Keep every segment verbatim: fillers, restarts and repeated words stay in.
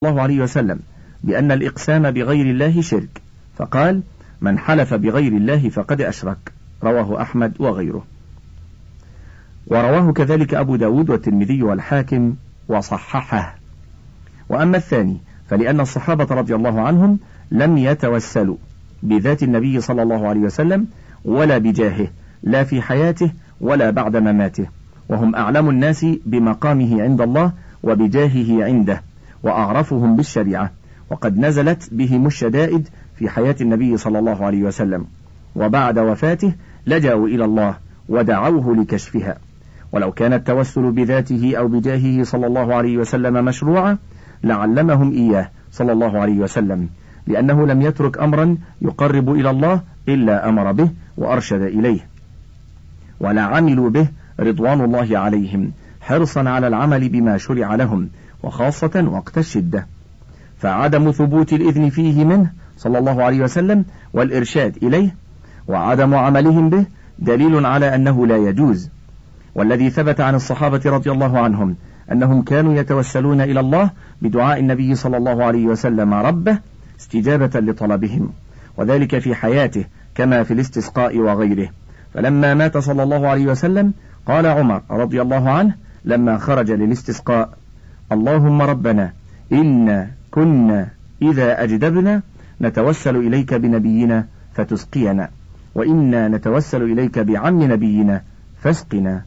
الله عليه وسلم بأن الإقسام بغير الله شرك، فقال: من حلف بغير الله فقد أشرك. رواه أحمد وغيره. ورواه كذلك أبو داود والترمذي والحاكم وصححه. وأما الثاني فلأن الصحابة رضي الله عنهم لم يتوسلوا بذات النبي صلى الله عليه وسلم ولا بجاهه، لا في حياته ولا بعد مماته، وهم أعلم الناس بمقامه عند الله وبجاهه عنده، وأعرفهم بالشريعة، وقد نزلت بهم الشدائد في حياة النبي صلى الله عليه وسلم، وبعد وفاته لجأوا إلى الله ودعوه لكشفها. ولو كان التوسل بذاته أو بجاهه صلى الله عليه وسلم مشروعا لعلمهم إياه صلى الله عليه وسلم، لأنه لم يترك أمرا يقرب إلى الله إلا أمر به وأرشد إليه، ولا عملوا به رضوان الله عليهم حرصا على العمل بما شرع لهم، وخاصة وقت الشدة. فعدم ثبوت الإذن فيه منه صلى الله عليه وسلم والإرشاد إليه وعدم عملهم به دليل على أنه لا يجوز. والذي ثبت عن الصحابة رضي الله عنهم أنهم كانوا يتوسلون إلى الله بدعاء النبي صلى الله عليه وسلم ربه استجابة لطلبهم، وذلك في حياته كما في الاستسقاء وغيره. فلما مات صلى الله عليه وسلم قال عمر رضي الله عنه لما خرج للاستسقاء: اللهم ربنا إنا كنا إذا أجدبنا نتوسل إليك بنبينا فتسقينا، وإنا نتوسل إليك بعم نبينا فاسقنا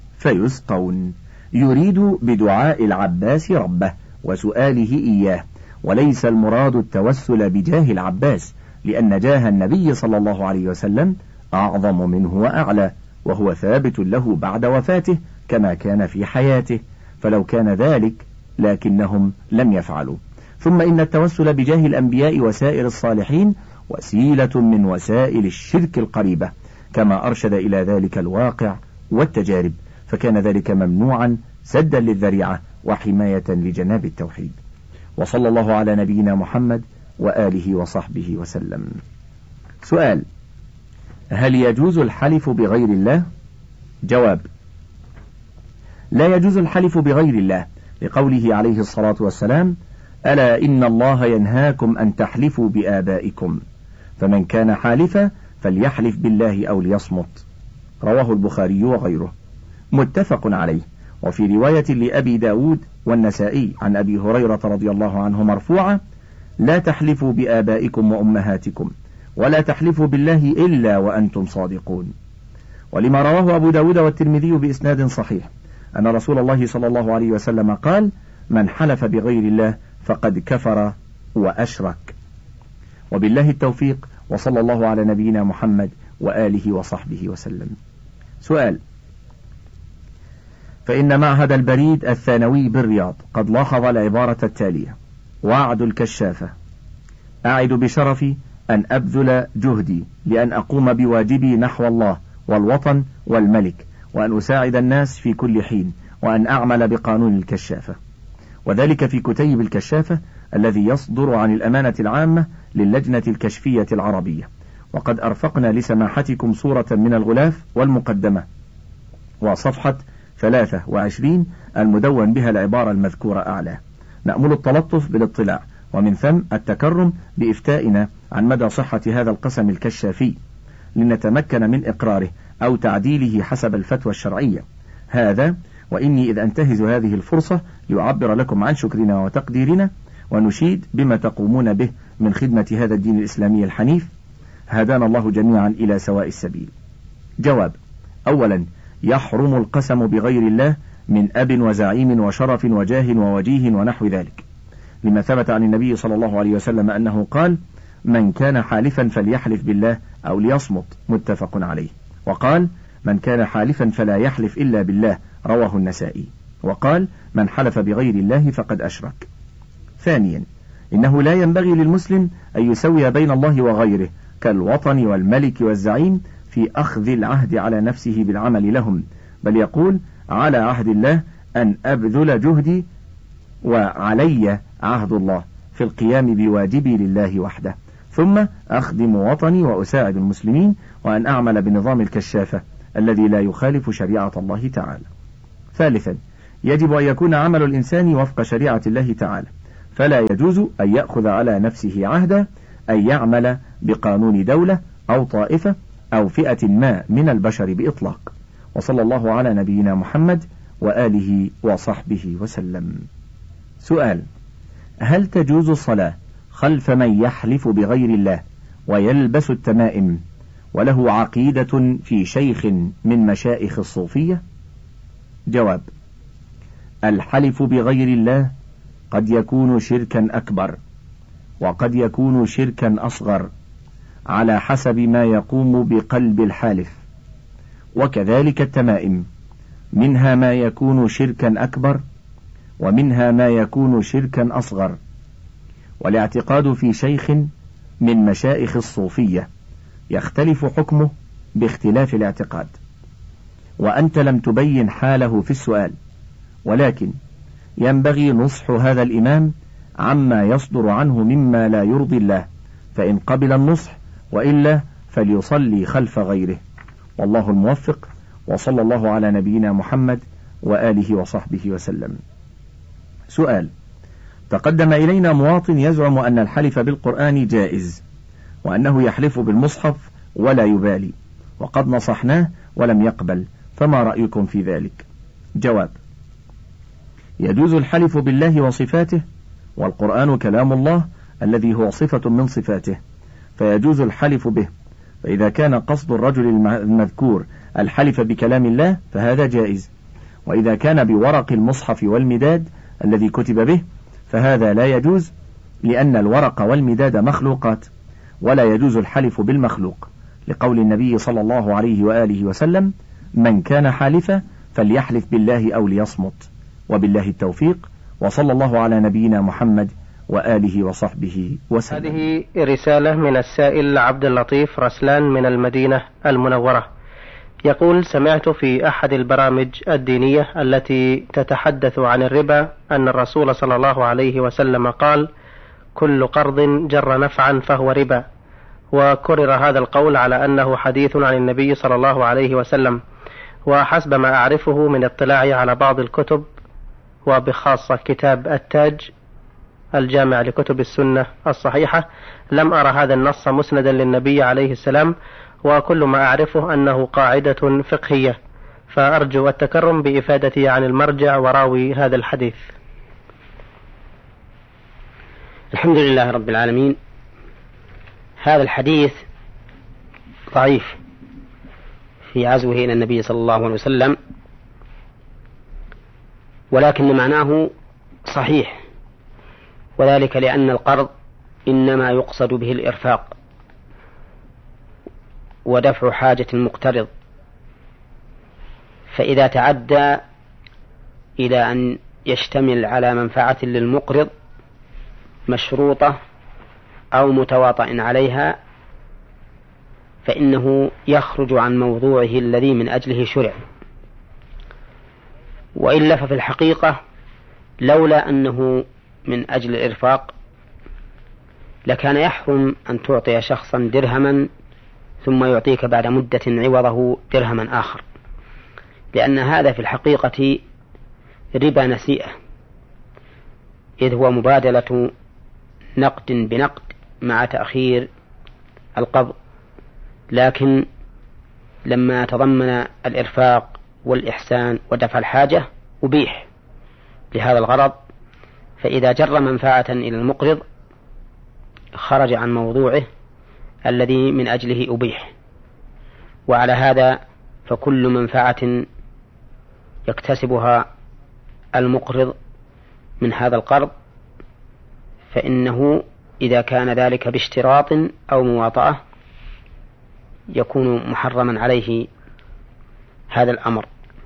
فيسقون، يريد بدعاء العباس ربه وسؤاله إياه، وليس المراد التوسل بجاه العباس، لأن جاه النبي صلى الله عليه وسلم أعظم منه وأعلى، وهو ثابت له بعد وفاته كما كان في حياته، فلو كان ذلك لكنهم لم يفعلوا. ثم إن التوسل بجاه الأنبياء وسائر الصالحين وسيلة من وسائل الشرك القريبة، كما أرشد إلى ذلك الواقع والتجارب، فكان ذلك ممنوعا سدا للذريعة وحماية لجناب التوحيد. وصلى الله على نبينا محمد وآله وصحبه وسلم. سؤال: هل يجوز الحلف بغير الله؟ جواب: لا يجوز الحلف بغير الله، لقوله عليه الصلاة والسلام: ألا إن الله ينهاكم أن تحلفوا بآبائكم، فمن كان حالفا فليحلف بالله أو ليصمت. رواه البخاري وغيره، متفق عليه. وفي رواية لأبي داود والنسائي عن أبي هريرة رضي الله عنه مرفوعة: لا تحلفوا بآبائكم وأمهاتكم، ولا تحلفوا بالله إلا وأنتم صادقون. ولما رواه أبو داود والترمذي بإسناد صحيح أن رسول الله صلى الله عليه وسلم قال: من حلف بغير الله فقد كفر وأشرك. وبالله التوفيق، وصلى الله على نبينا محمد وآله وصحبه وسلم. سؤال: فإن معهد البريد الثانوي بالرياض قد لاحظ العبارة التالية: وعد الكشافة: أعد بشرفي أن أبذل جهدي لأن أقوم بواجبي نحو الله والوطن والملك، وأن أساعد الناس في كل حين، وأن أعمل بقانون الكشافة، وذلك في كتيب الكشافة الذي يصدر عن الأمانة العامة للجنة الكشفية العربية. وقد أرفقنا لسماحتكم صورة من الغلاف والمقدمة وصفحة ثلاثة وعشرين المدون بها العبارة المذكورة أعلى. نأمل التلطف بالاطلاع، ومن ثم التكرم بإفتائنا عن مدى صحة هذا القسم الكشافي، لنتمكن من إقراره أو تعديله حسب الفتوى الشرعية. هذا وإني إذ أنتهز هذه الفرصة لأعبر لكم عن شكرنا وتقديرنا، ونشيد بما تقومون به من خدمة هذا الدين الإسلامي الحنيف. هدانا الله جميعا إلى سواء السبيل. جواب: أولا، يحرم القسم بغير الله من أب وزعيم وشرف وجاه ووجيه ونحو ذلك، لما ثبت عن النبي صلى الله عليه وسلم أنه قال: من كان حالفا فليحلف بالله أو ليصمت، متفق عليه. وقال: من كان حالفا فلا يحلف إلا بالله، رواه النسائي. وقال: من حلف بغير الله فقد أشرك. ثانيا، إنه لا ينبغي للمسلم أن يسوي بين الله وغيره كالوطن والملك والزعيم في أخذ العهد على نفسه بالعمل لهم، بل يقول: على عهد الله أن أبذل جهدي، وعلي عهد الله في القيام بواجبي لله وحده، ثم أخدم وطني وأساعد المسلمين، وأن أعمل بنظام الكشافة الذي لا يخالف شريعة الله تعالى. ثالثا، يجب أن يكون عمل الإنسان وفق شريعة الله تعالى، فلا يجوز أن يأخذ على نفسه عهدا أن يعمل بقانون دولة أو طائفة أو فئة ما من البشر بإطلاق. وصلى الله على نبينا محمد وآله وصحبه وسلم. سؤال: هل تجوز الصلاة خلف من يحلف بغير الله ويلبس التمائم وله عقيدة في شيخ من مشايخ الصوفية؟ جواب: الحلف بغير الله قد يكون شركا أكبر وقد يكون شركا أصغر على حسب ما يقوم بقلب الحالف، وكذلك التمائم منها ما يكون شركا أكبر ومنها ما يكون شركا أصغر، والاعتقاد في شيخ من مشايخ الصوفية يختلف حكمه باختلاف الاعتقاد. وأنت لم تبين حاله في السؤال، ولكن ينبغي نصح هذا الإمام عما يصدر عنه مما لا يرضي الله، فإن قبل النصح وإلا فليصلي خلف غيره، والله الموفق. وصلى الله على نبينا محمد وآله وصحبه وسلم. سؤال: تقدم إلينا مواطن يزعم أن الحلف بالقرآن جائز وأنه يحلف بالمصحف ولا يبالي، وقد نصحناه ولم يقبل، فما رأيكم في ذلك؟ جواب: يجوز الحلف بالله وصفاته، والقرآن كلام الله الذي هو صفة من صفاته، فيجوز الحلف به، فإذا كان قصد الرجل المذكور الحلف بكلام الله فهذا جائز، وإذا كان بورق المصحف والمداد الذي كتب به فهذا لا يجوز، لأن الورق والمداد مخلوقات ولا يجوز الحلف بالمخلوق، لقول النبي صلى الله عليه وآله وسلم: من كان حالفا فليحلف بالله أو ليصمت، وبالله التوفيق. وصلى الله على نبينا محمد وآله وصحبه وسلم. هذه رسالة من السائل عبد اللطيف رسلان من المدينة المنورة، يقول: سمعت في أحد البرامج الدينية التي تتحدث عن الربا أن الرسول صلى الله عليه وسلم قال: كل قرض جر نفعا فهو ربا، وكرر هذا القول على أنه حديث عن النبي صلى الله عليه وسلم، وحسب ما أعرفه من اطلاعي على بعض الكتب وبخاصة كتاب التاج الجامع لكتب السنة الصحيحة لم أرى هذا النص مسندا للنبي عليه السلام، وكل ما أعرفه أنه قاعدة فقهية، فأرجو التكرم بإفادتي عن المرجع وراوي هذا الحديث. الحمد لله رب العالمين. هذا الحديث ضعيف في عزوه إلى النبي صلى الله عليه وسلم، ولكن معناه صحيح، وذلك لأن القرض إنما يقصد به الإرفاق ودفع حاجة المقترض، فإذا تعدى إلى أن يشتمل على منفعة للمقرض مشروطة أو متواطئ عليها فإنه يخرج عن موضوعه الذي من أجله شرع، وإلا ففي الحقيقة لولا أنه من أجل الإرفاق لكان يحرم أن تعطي شخصا درهما ثم يعطيك بعد مدة عوضه درهما آخر، لأن هذا في الحقيقة ربا نسيئة، إذ هو مبادلة نقد بنقد مع تأخير القبض، لكن لما تضمن الإرفاق والإحسان ودفع الحاجة أبيح لهذا الغرض، فإذا جر منفعة إلى المقرض خرج عن موضوعه الذي من أجله أبيح. وعلى هذا فكل منفعة يكتسبها المقرض من هذا القرض فإنه إذا كان ذلك باشتراط أو مواطأة يكون محرما عليه هذا الأمر.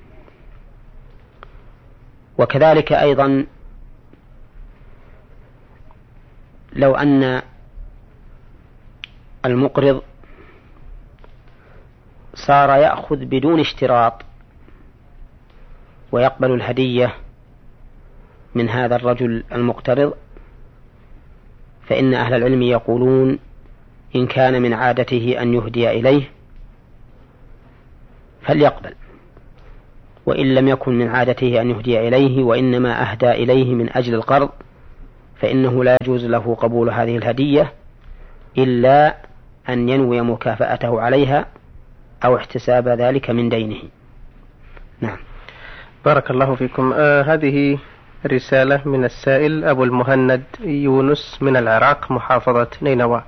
وكذلك أيضا لو أن المقرض صار يأخذ بدون اشتراط ويقبل الهدية من هذا الرجل المقترض، فإن أهل العلم يقولون إن كان من عادته أن يهدي إليه فليقبل، وإن لم يكن من عادته أن يهدي إليه وإنما أهدى إليه من أجل القرض فإنه لا يجوز له قبول هذه الهدية إلا أن ينوي مكافأته عليها أو احتساب ذلك من دينه. نعم. بارك الله فيكم. آه هذه رسالة من السائل أبو المهند يونس من العراق محافظة نينوى.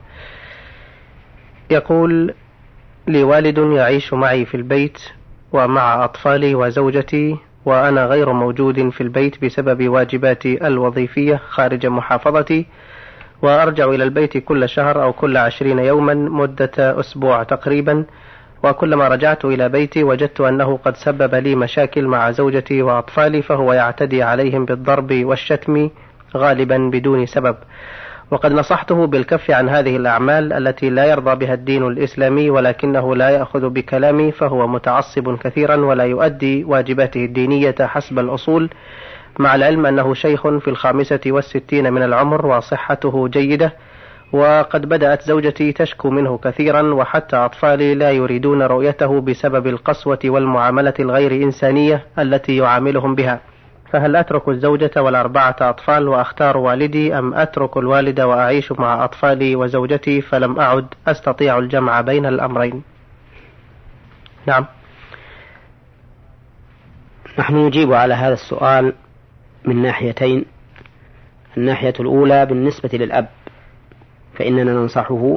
يقول: لي والد يعيش معي في البيت ومع أطفالي وزوجتي، وأنا غير موجود في البيت بسبب واجباتي الوظيفية خارج محافظتي، وأرجع إلى البيت كل شهر أو كل عشرين يوما مدة أسبوع تقريبا، وكلما رجعت إلى بيتي وجدت أنه قد سبب لي مشاكل مع زوجتي وأطفالي، فهو يعتدي عليهم بالضرب والشتم غالبا بدون سبب، وقد نصحته بالكف عن هذه الأعمال التي لا يرضى بها الدين الإسلامي، ولكنه لا يأخذ بكلامي، فهو متعصب كثيرا ولا يؤدي واجباته الدينية حسب الأصول، مع العلم أنه شيخ في الخامسة والستين من العمر وصحته جيدة، وقد بدأت زوجتي تشكو منه كثيرا، وحتى أطفالي لا يريدون رؤيته بسبب القسوة والمعاملة الغير إنسانية التي يعاملهم بها، فهل أترك الزوجة والأربعة أطفال وأختار والدي، أم أترك الوالد وأعيش مع أطفالي وزوجتي فلم أعد أستطيع الجمع بين الأمرين؟ نعم. نحن نجيب على هذا السؤال من ناحيتين. الناحية الأولى بالنسبة للأب، فإننا ننصحه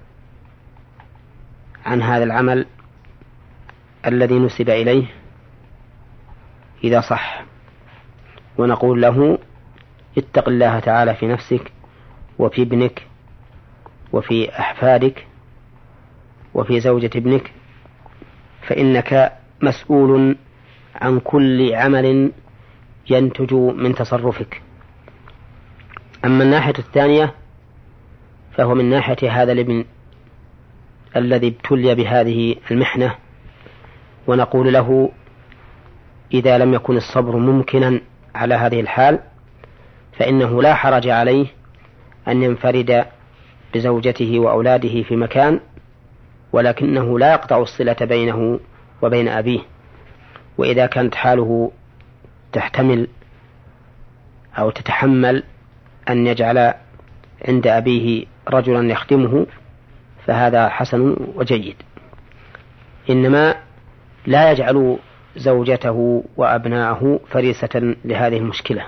عن هذا العمل الذي نسب إليه إذا صح، ونقول له: اتق الله تعالى في نفسك وفي ابنك وفي أحفادك وفي زوجة ابنك، فإنك مسؤول عن كل عمل ينتج من تصرفك. أما الناحية الثانية فهو من ناحية هذا الابن الذي ابتلي بهذه المحنة، ونقول له: إذا لم يكن الصبر ممكنا على هذه الحال فإنه لا حرج عليه أن ينفرد بزوجته وأولاده في مكان، ولكنه لا يقطع الصلة بينه وبين أبيه. وإذا كانت حاله تحتمل أو تتحمل أن يجعل عند أبيه رجلا يخدمه فهذا حسن وجيد، إنما لا يجعل زوجته وأبناءه فريسة لهذه المشكلة،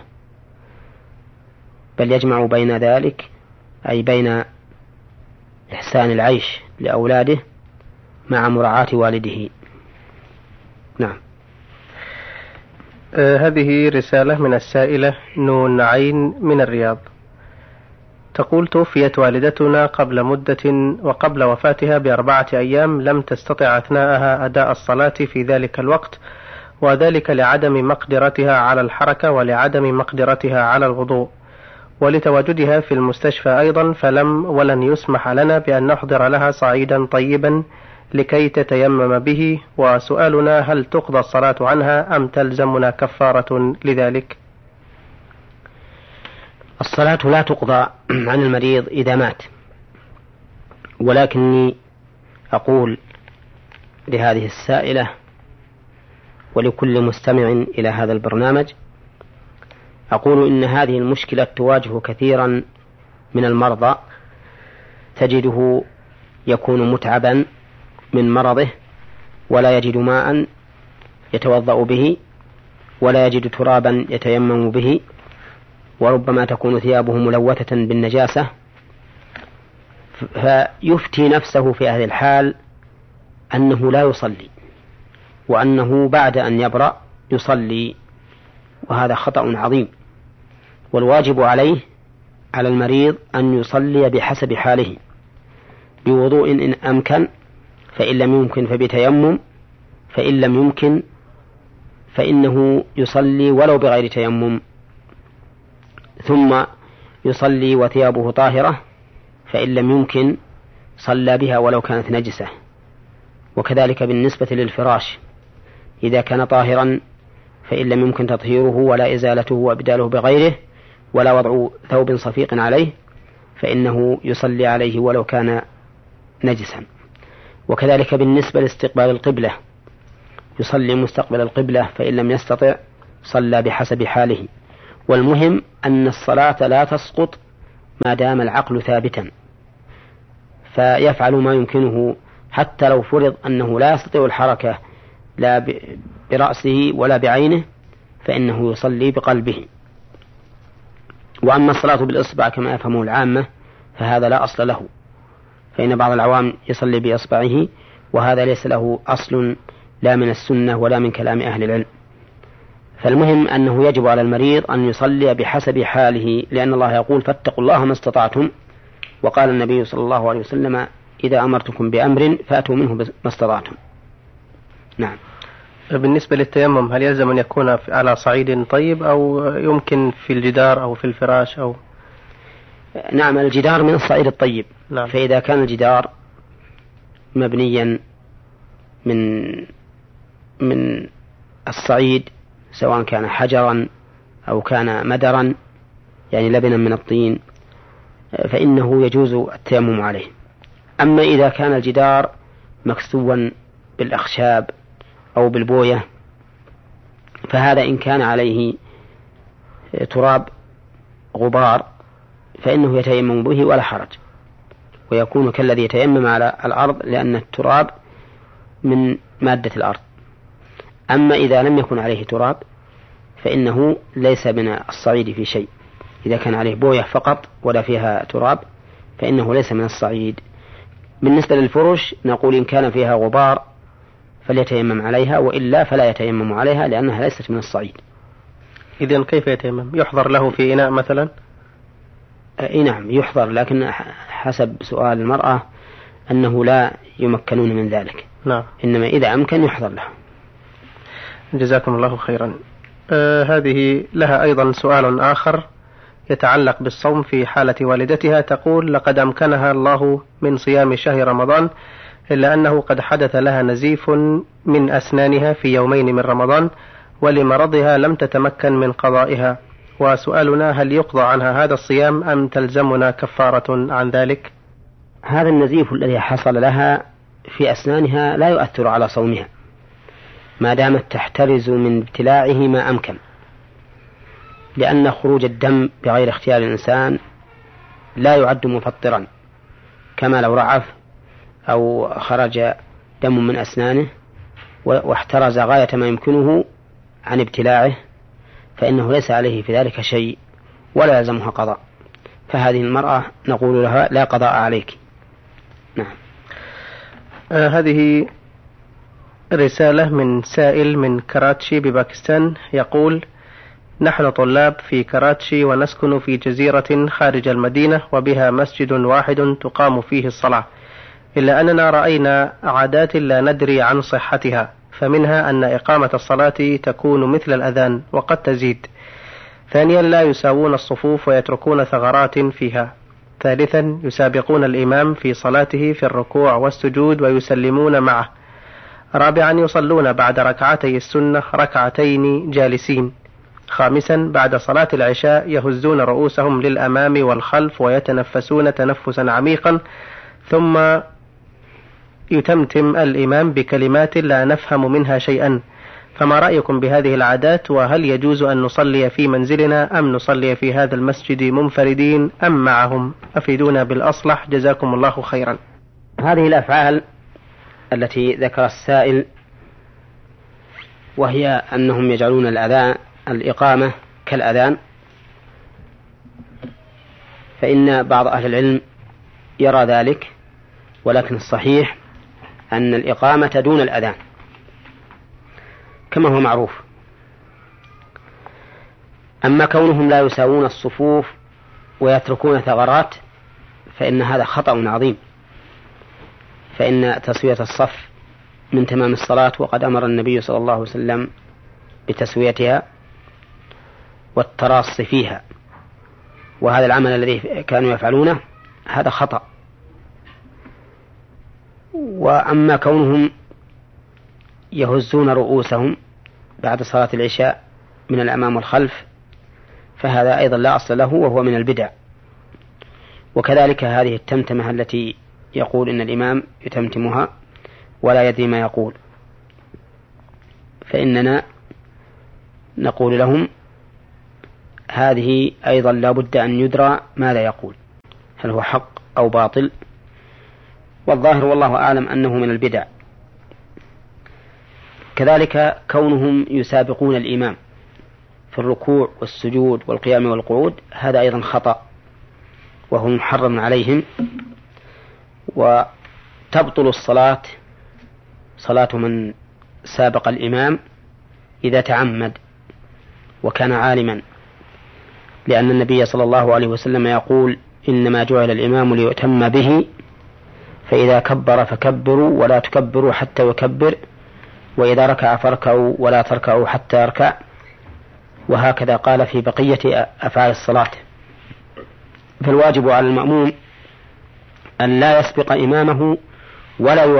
بل يجمع بين ذلك، أي بين إحسان العيش لأولاده مع مراعاة والده. نعم. آه هذه رسالة من السائلة نون عين من الرياض. تقول: توفيت والدتنا قبل مدة، وقبل وفاتها بأربعة أيام لم تستطع أثناءها أداء الصلاة في ذلك الوقت، وذلك لعدم مقدرتها على الحركة ولعدم مقدرتها على الوضوء، ولتواجدها في المستشفى أيضا، فلم ولن يسمح لنا بأن نحضر لها صعيدا طيبا لكي تتيمم به، وسؤالنا: هل تقضى الصلاة عنها أم تلزمنا كفارة لذلك؟ الصلاة لا تقضى عن المريض إذا مات، ولكني أقول لهذه السائلة ولكل مستمع إلى هذا البرنامج، أقول إن هذه المشكلة تواجه كثيرا من المرضى، تجده يكون متعبا من مرضه ولا يجد ماء يتوضأ به ولا يجد ترابا يتيمم به، وربما تكون ثيابه ملوثة بالنجاسة، فيفتي نفسه في هذه الحال أنه لا يصلي، وأنه بعد أن يبرأ يصلي، وهذا خطأ عظيم. والواجب عليه على المريض أن يصلي بحسب حاله، بوضوء إن أمكن، فإن لم يمكن فبتيمم، فإن لم يمكن فإنه يصلي ولو بغير تيمم، ثم يصلي وثيابه طاهرة، فإن لم يمكن صلى بها ولو كانت نجسة. وكذلك بالنسبة للفراش، إذا كان طاهرا فإن لم يمكن تطهيره ولا إزالته وإبداله بغيره ولا وضع ثوب صفيق عليه فإنه يصلي عليه ولو كان نجسا. وكذلك بالنسبة لاستقبال القبلة، يصلي مستقبل القبلة، فإن لم يستطع صلى بحسب حاله. والمهم أن الصلاة لا تسقط ما دام العقل ثابتا، فيفعل ما يمكنه حتى لو فرض أنه لا يستطيع الحركة لا برأسه ولا بعينه، فإنه يصلي بقلبه. وأما الصلاة بالإصبع كما يفهمه العامة فهذا لا أصل له، فإن بعض العوام يصلي بإصبعه، وهذا ليس له أصل لا من السنة ولا من كلام أهل العلم. فالمهم أنه يجب على المريض أن يصلي بحسب حاله، لأن الله يقول فاتقوا الله ما استطعتم، وقال النبي صلى الله عليه وسلم إذا أمرتكم بأمر فأتوا منه ما استطعتم. نعم. بالنسبة للتيمم هل يلزم أن يكون على صعيد طيب أو يمكن في الجدار أو في الفراش أو؟ نعم، الجدار من الصعيد الطيب. نعم. فإذا كان الجدار مبنيا من من الصعيد سواء كان حجرا أو كان مدرا يعني لبنا من الطين فإنه يجوز التيمم عليه. أما إذا كان الجدار مكسوا بالأخشاب أو بالبوية فهذا إن كان عليه تراب غبار فإنه يتيمم به ولا حرج، ويكون كالذي يتيمم على الأرض لأن التراب من مادة الأرض. أما إذا لم يكن عليه تراب فإنه ليس من الصعيد في شيء، إذا كان عليه بوية فقط ولا فيها تراب فإنه ليس من الصعيد. بالنسبة للفرش نقول إن كان فيها غبار فليتيمم عليها، وإلا فلا يتيمم عليها لأنها ليست من الصعيد. إذن كيف يتيمم؟ يحضر له في إناء مثلا؟ أي نعم يحضر، لكن حسب سؤال المرأة أنه لا يمكنون من ذلك. نعم. إنما إذا أمكن يحضر له. جزاكم الله خيرا. آه هذه لها أيضا سؤال آخر يتعلق بالصوم في حالة والدتها، تقول لقد أمكنها الله من صيام شهر رمضان إلا أنه قد حدث لها نزيف من أسنانها في يومين من رمضان، ولمرضها لم تتمكن من قضائها، وسؤالنا هل يقضى عنها هذا الصيام أم تلزمنا كفارة عن ذلك؟ هذا النزيف الذي حصل لها في أسنانها لا يؤثر على صومها ما دامت تحترز من ابتلاعه ما أمكن، لأن خروج الدم بغير اختيار الإنسان لا يعد مفطرا، كما لو رعف أو خرج دم من أسنانه واحترز غاية ما يمكنه عن ابتلاعه فإنه ليس عليه في ذلك شيء ولا يلزمها قضاء. فهذه المرأة نقول لها لا قضاء عليك. نعم. آه هذه رسالة من سائل من كراتشي بباكستان، يقول نحن طلاب في كراتشي ونسكن في جزيرة خارج المدينة وبها مسجد واحد تقام فيه الصلاة، إلا أننا رأينا عادات لا ندري عن صحتها، فمنها أن إقامة الصلاة تكون مثل الأذان وقد تزيد. ثانيا لا يساوون الصفوف ويتركون ثغرات فيها. ثالثا يسابقون الإمام في صلاته في الركوع والسجود ويسلمون معه. رابعا يصلون بعد ركعتي السنة ركعتين جالسين. خامسا بعد صلاة العشاء يهزون رؤوسهم للأمام والخلف ويتنفسون تنفسا عميقا، ثم يتمتم الإمام بكلمات لا نفهم منها شيئا. فما رأيكم بهذه العادات، وهل يجوز أن نصلي في منزلنا أم نصلي في هذا المسجد منفردين أم معهم؟ أفيدونا بالأصلح جزاكم الله خيرا. هذه الأفعال التي ذكر السائل وهي أنهم يجعلون الأذان الإقامة كالأذان، فإن بعض أهل العلم يرى ذلك، ولكن الصحيح أن الإقامة دون الأذان كما هو معروف. أما كونهم لا يساوون الصفوف ويتركون ثغرات فإن هذا خطأ عظيم، فإن تسوية الصف من تمام الصلاة، وقد أمر النبي صلى الله عليه وسلم بتسويتها والتراص فيها، وهذا العمل الذي كانوا يفعلونه هذا خطأ. وأما كونهم يهزون رؤوسهم بعد صلاة العشاء من الأمام والخلف فهذا أيضا لا أصل له وهو من البدع. وكذلك هذه التمتمة التي يقول إن الإمام يتمتمها ولا يدري ما يقول، فإننا نقول لهم هذه أيضا لا بد أن يدرى ماذا يقول، هل هو حق أو باطل. والظاهر والله أعلم أنه من البدع. كذلك كونهم يسابقون الإمام في الركوع والسجود والقيام والقعود، هذا أيضا خطأ وهو محرم عليهم. وتبطل الصلاة صلاة من سابق الإمام إذا تعمد وكان عالما، لأن النبي صلى الله عليه وسلم يقول: إنما جعل الإمام ليؤتم به، فإذا كبر فكبروا ولا تكبروا حتى يكبر، وإذا ركع فاركعوا ولا تركعوا حتى يركع. وهكذا قال في بقية أفعال الصلاة. فالواجب على المأموم أن لا يسبق إمامه ولا